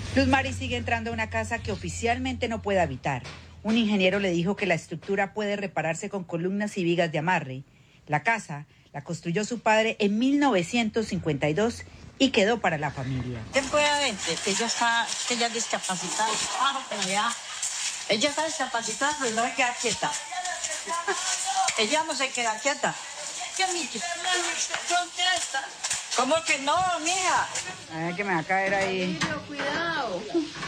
Luz Mari sigue entrando a una casa que oficialmente no puede habitar. Un ingeniero le dijo que la estructura puede repararse con columnas y vigas de amarre. La casa la construyó su padre en 1952 y quedó para la familia. Temporalmente, ella es discapacitada. Ella está discapacitada, pero no se queda quieta. Ella no se queda quieta. ¿Qué, mija? ¿Cómo que no, mija? Ay, que me va a caer ahí. Cuidado.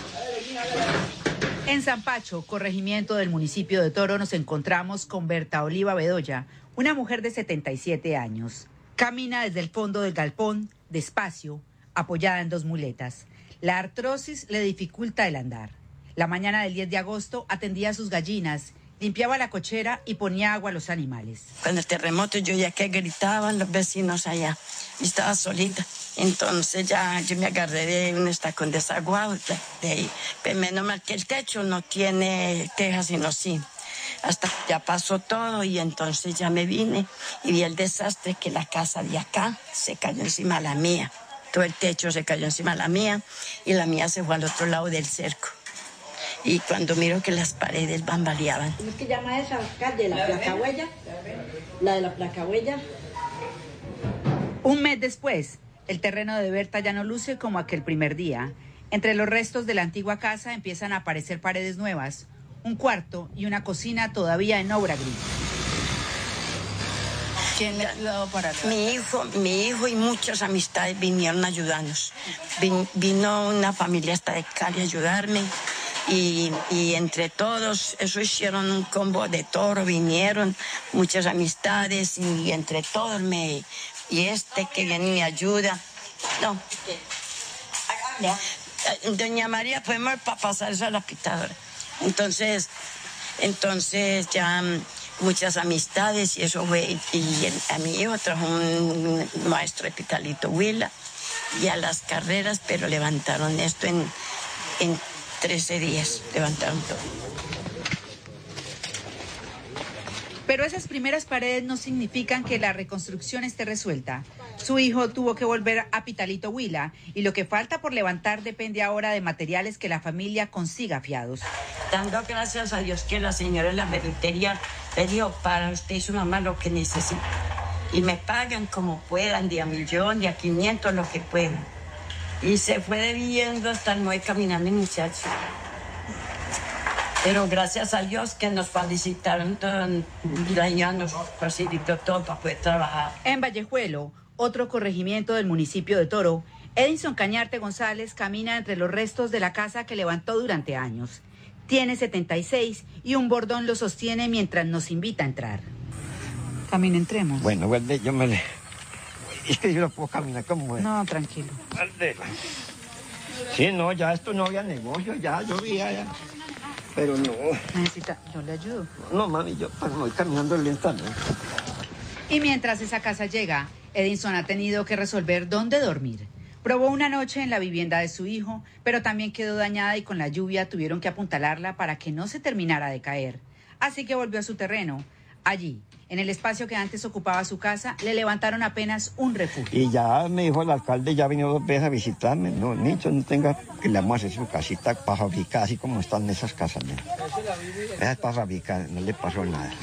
En Zampacho, corregimiento del municipio de Toro, nos encontramos con Berta Oliva Bedoya, una mujer de 77 años. Camina desde el fondo del galpón, despacio, apoyada en 2 muletas. La artrosis le dificulta el andar. La mañana del 10 de agosto atendía a sus gallinas, limpiaba la cochera y ponía agua a los animales. Cuando el terremoto yo ya que gritaban los vecinos allá, y estaba solita. Entonces ya yo me agarré de un estacón desaguado de ahí. Pero menos mal que el techo no tiene tejas sino zinc. Hasta que ya pasó todo y entonces ya me vine y vi el desastre que la casa de acá se cayó encima de la mía. Todo el techo se cayó encima de la mía y la mía se fue al otro lado del cerco. Y cuando miro que las paredes bambaleaban. ¿Cómo es que llama esa calle? ¿La Placahuella? La de la Placahuella. Un mes después, el terreno de Berta ya no luce como aquel primer día. Entre los restos de la antigua casa empiezan a aparecer paredes nuevas, un cuarto y una cocina todavía en obra gris. ¿Quién le ha ayudado para mi hijo y muchas amistades vinieron a ayudarnos. Vino una familia hasta de Cali a ayudarme. Y entre todos, eso hicieron un combo de Toro, vinieron muchas amistades y entre todos y que viene y me ayuda. No. Doña María, podemos pasar eso a la pitadora. Entonces ya muchas amistades y eso fue, y a mi hijo trajo un maestro de Pitalito Huila y a las carreras, pero levantaron esto en 13 días, levantaron todo. Pero esas primeras paredes no significan que la reconstrucción esté resuelta. Su hijo tuvo que volver a Pitalito Huila y lo que falta por levantar depende ahora de materiales que la familia consiga fiados. Dando gracias a Dios que la señora de la ferretería le dijo, para usted y su mamá lo que necesita. Y me pagan como puedan, de a 1.000.000, de a 500, lo que puedan. Y se fue debiendo hasta el 9 caminando el muchacho. Pero gracias a Dios que nos felicitaron, la señora nos facilitó todo para poder trabajar. En Vallejuelo, otro corregimiento del municipio de Toro, Edinson Cañarte González camina entre los restos de la casa que levantó durante años. Tiene 76 y un bordón lo sostiene mientras nos invita a entrar. Camina, entremos. Bueno, guarde, yo me le... Es que yo no puedo caminar como es. No, tranquilo. Guarde. Sí, no, ya esto no había negocio, ya yo veía ya. Pero no. Necesita, yo le ayudo. No, mami, yo pues, voy caminando lentamente. Y mientras esa casa llega, Edinson ha tenido que resolver dónde dormir. Probó una noche en la vivienda de su hijo, pero también quedó dañada y con la lluvia tuvieron que apuntalarla para que no se terminara de caer. Así que volvió a su terreno. Allí, en el espacio que antes ocupaba su casa, le levantaron apenas un refugio. Y ya me dijo el alcalde, ya vino 2 veces a visitarme. No, nicho, no tenga, que le vamos a hacer su casita para fabricar, así como están esas casas. ¿No? Esa es para fabricar, no le pasó nada.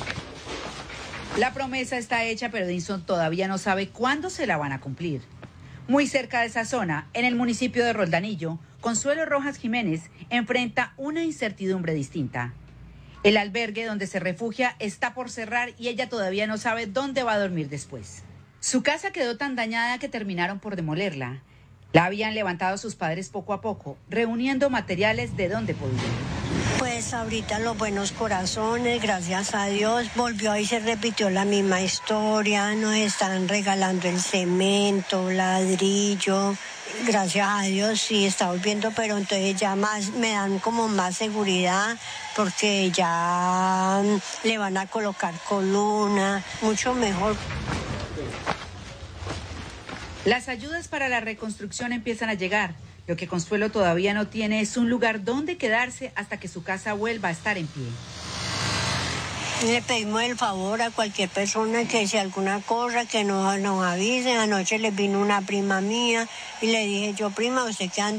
La promesa está hecha, pero Edinson todavía no sabe cuándo se la van a cumplir. Muy cerca de esa zona, en el municipio de Roldanillo, Consuelo Rojas Jiménez enfrenta una incertidumbre distinta. El albergue donde se refugia está por cerrar y ella todavía no sabe dónde va a dormir después. Su casa quedó tan dañada que terminaron por demolerla. La habían levantado sus padres poco a poco, reuniendo materiales de donde podían. Pues ahorita los buenos corazones, gracias a Dios, volvió y se repitió la misma historia, nos están regalando el cemento, ladrillo, gracias a Dios sí está volviendo, pero entonces ya más me dan como más seguridad porque ya le van a colocar columna, mucho mejor. Las ayudas para la reconstrucción empiezan a llegar. Lo que Consuelo todavía no tiene es un lugar donde quedarse hasta que su casa vuelva a estar en pie. Le pedimos el favor a cualquier persona que si alguna cosa que nos avisen. Anoche le vino una prima mía y le dije yo, prima, usted qué anda